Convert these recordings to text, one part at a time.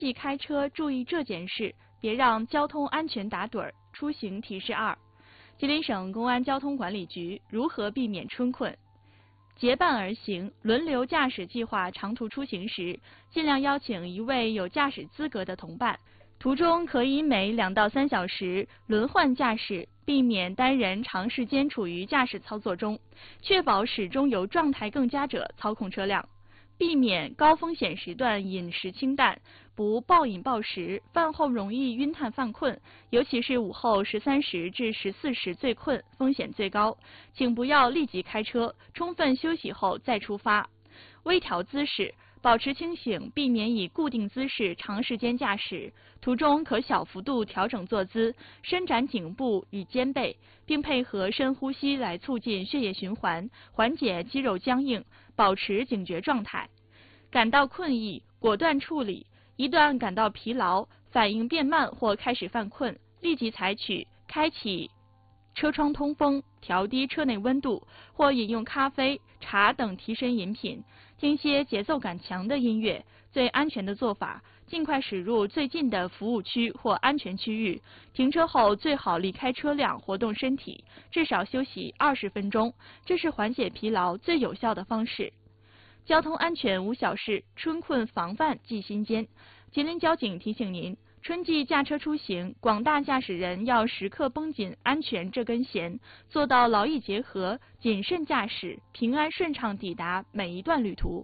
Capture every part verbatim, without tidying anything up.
忌开车注意这件事，别让交通安全打盹儿。出行提示二：吉林省公安交通管理局如何避免春困？结伴而行，轮流驾驶计划长途出行时，尽量邀请一位有驾驶资格的同伴，途中可以每两到三小时轮换驾驶，避免单人长时间处于驾驶操作中，确保始终由状态更佳者操控车辆。避免高风险时段饮食清淡，不暴饮暴食，饭后容易晕碳犯困，尤其是午后十三时至十四时最困，风险最高。请不要立即开车，充分休息后再出发。微调姿势，保持清醒，避免以固定姿势长时间驾驶，途中可小幅度调整坐姿，伸展颈部与肩背，并配合深呼吸来促进血液循环，缓解肌肉僵硬，保持警觉状态。感到困意，果断处理，一旦感到疲劳，反应变慢或开始犯困，立即采取开启车窗通风、调低车内温度，或饮用咖啡、茶等提神饮品，听些节奏感强的音乐。最安全的做法，尽快驶入最近的服务区或安全区域，停车后最好离开车辆活动身体，至少休息二十分钟，这是缓解疲劳最有效的方式。交通安全无小事，春困防范记心间。吉林交警提醒您，春季驾车出行，广大驾驶人要时刻绷紧安全这根弦，做到劳逸结合，谨慎驾驶，平安顺畅抵达每一段旅途。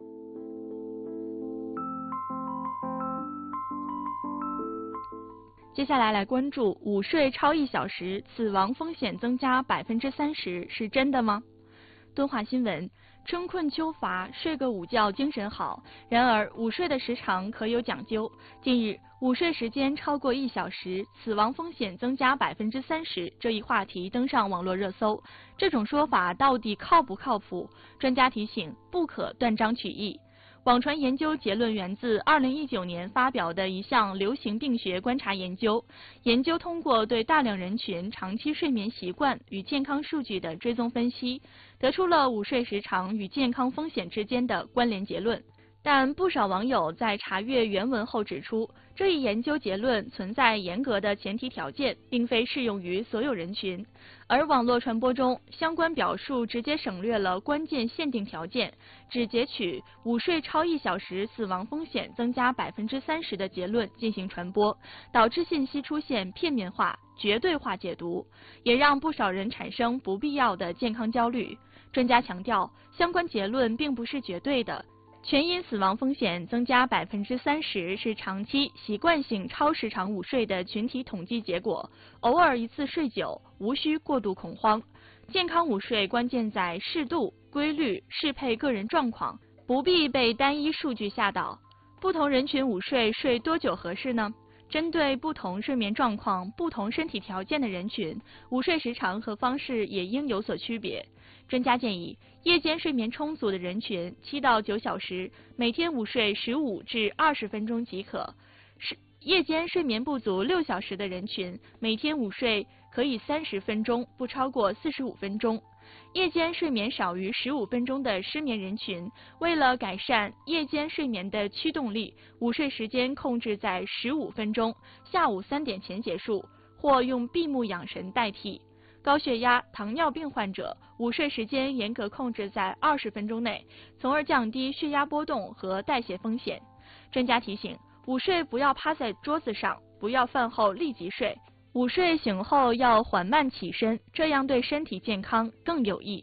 接下来来关注午睡超一小时，死亡风险增加百分之三十，是真的吗？敦化新闻。春困秋乏，睡个午觉精神好。然而，午睡的时长可有讲究。近日，午睡时间超过一小时，死亡风险增加百分之三十这一话题登上网络热搜。这种说法到底靠不靠谱？专家提醒，不可断章取义。网传研究结论源自二零一九年发表的一项流行病学观察研究。研究通过对大量人群长期睡眠习惯与健康数据的追踪分析，得出了午睡时长与健康风险之间的关联结论。但不少网友在查阅原文后指出，这一研究结论存在严格的前提条件，并非适用于所有人群。而网络传播中，相关表述直接省略了关键限定条件，只截取午睡超一小时死亡风险增加百分之三十的结论进行传播，导致信息出现片面化、绝对化解读，也让不少人产生不必要的健康焦虑。专家强调，相关结论并不是绝对的。全因死亡风险增加百分之三十是长期习惯性超时长午睡的群体统计结果，偶尔一次睡久，无需过度恐慌。健康午睡关键在适度、规律，适配个人状况，不必被单一数据吓倒。不同人群午睡睡多久合适呢？针对不同睡眠状况、不同身体条件的人群，午睡时长和方式也应有所区别。专家建议，夜间睡眠充足的人群七到九小时，每天午睡十五至二十分钟即可；是夜间睡眠不足六小时的人群，每天午睡可以三十分钟，不超过四十五分钟。夜间睡眠少于十五分钟的失眠人群，为了改善夜间睡眠的驱动力，午睡时间控制在十五分钟，下午三点前结束，或用闭目养神代替。高血压、糖尿病患者午睡时间严格控制在二十分钟内，从而降低血压波动和代谢风险。专家提醒，午睡不要趴在桌子上，不要饭后立即睡，午睡醒后要缓慢起身，这样对身体健康更有益。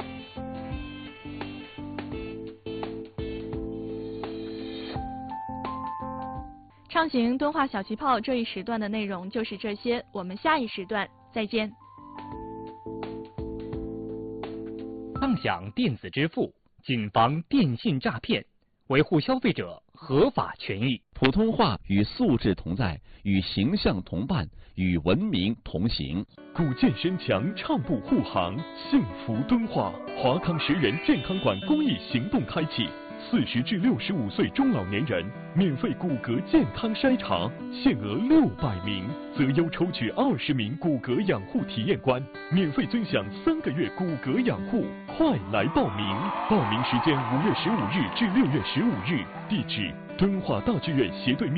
畅行敦化小气泡这一时段的内容就是这些，我们下一时段再见。 畅享电子支付，谨防电信诈骗，维护消费者合法权益。 普通话与素质同在，与形象同伴，与文明同行。 古建身强，畅步护航，幸福敦化。华康十人健康馆公益行动开启。四十至六十五岁中老年人免费骨骼健康筛查，限额六百名，择优抽取二十名骨骼养护体验官，免费尊享三个月骨骼养护，快来报名！报名时间五月十五日至六月十五日，地址敦化大剧院斜对面。